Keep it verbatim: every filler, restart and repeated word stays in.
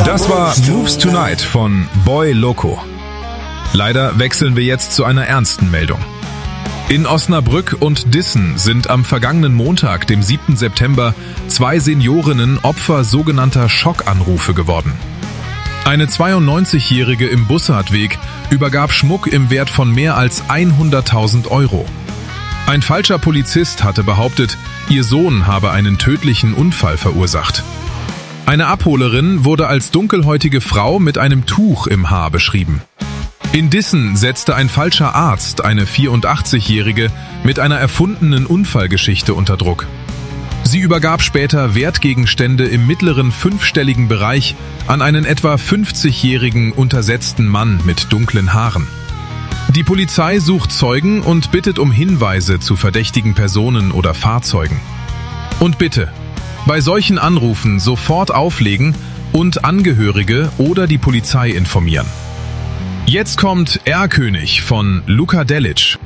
Das war Moves Tonight von Boy Loco. Leider wechseln wir jetzt zu einer ernsten Meldung. In Osnabrück und Dissen sind am vergangenen Montag, dem siebten September, zwei Seniorinnen Opfer sogenannter Schockanrufe geworden. Eine zweiundneunzigjährige im Bussardweg übergab Schmuck im Wert von mehr als hunderttausend Euro. Ein falscher Polizist hatte behauptet, ihr Sohn habe einen tödlichen Unfall verursacht. Eine Abholerin wurde als dunkelhäutige Frau mit einem Tuch im Haar beschrieben. In Dissen setzte ein falscher Arzt eine vierundachtzigjährige mit einer erfundenen Unfallgeschichte unter Druck. Sie übergab später Wertgegenstände im mittleren fünfstelligen Bereich an einen etwa fünfzigjährigen untersetzten Mann mit dunklen Haaren. Die Polizei sucht Zeugen und bittet um Hinweise zu verdächtigen Personen oder Fahrzeugen. Und bitte, bei solchen Anrufen sofort auflegen und Angehörige oder die Polizei informieren. Jetzt kommt Erlkönig von Luka Delic.